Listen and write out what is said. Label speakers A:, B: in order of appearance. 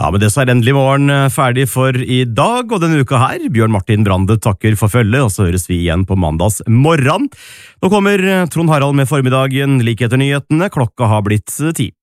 A: Ja, men det så endelig morgen ferdig for i dag, og denne uka her, Bjørn Martin Brande takker for følge, og så høres vi igjen på mandags morgen. Nå kommer Trond Harald med formiddagen, like etter nyhetene, klokka har blitt 10.